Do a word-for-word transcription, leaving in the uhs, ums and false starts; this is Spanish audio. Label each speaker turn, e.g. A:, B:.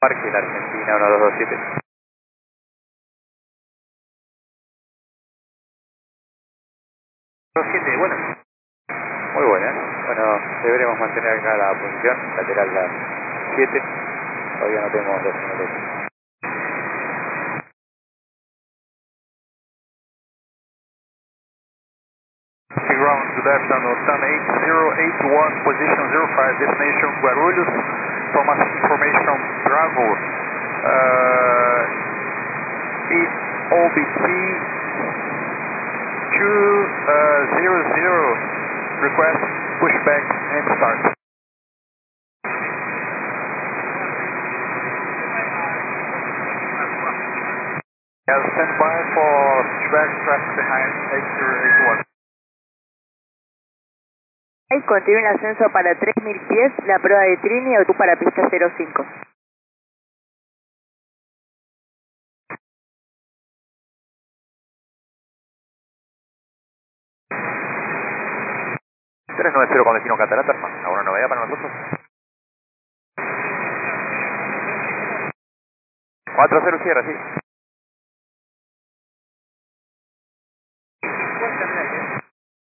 A: Parque la Argentina uno dos dos siete. dos siete, bueno. Muy buena. Bueno, deberemos mantener acá la posición, lateral la siete. Todavía no tenemos los minutos.
B: Ground to left on Sun eight zero eight one, position zero five, destination Guarulhos. Thomas information Bravo. Uh, it's O B T two zero zero. Request pushback and start. Yeah, stand by for pushback traffic behind eight zero eight one.
C: Continúa el ascenso para tres mil pies, la prueba de Trini o tú para pista cero cinco.
A: tres nueve cero con destino Cataratas, ¿alguna novedad para nosotros? cuatro cero cierra, sí.